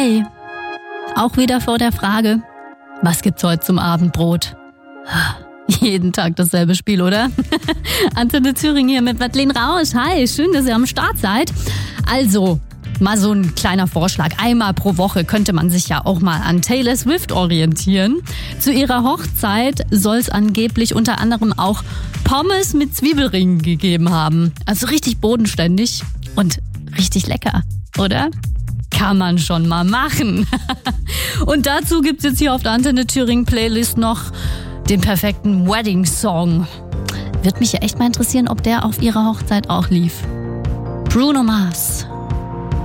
Hey, auch wieder vor der Frage, was gibt's heute zum Abendbrot? Jeden Tag dasselbe Spiel, oder? Antenne Thüringen hier mit Madeleine Rausch. Hi, schön, dass ihr am Start seid. Also, mal so ein kleiner Vorschlag. Einmal pro Woche könnte man sich ja auch mal an Taylor Swift orientieren. Zu ihrer Hochzeit soll es angeblich unter anderem auch Pommes mit Zwiebelringen gegeben haben. Also richtig bodenständig und richtig lecker, oder? Kann man schon mal machen. Und dazu gibt's jetzt hier auf der Antenne Thüringen Playlist noch den perfekten Wedding-Song. Wird mich ja echt mal interessieren, ob der auf ihrer Hochzeit auch lief. Bruno Mars.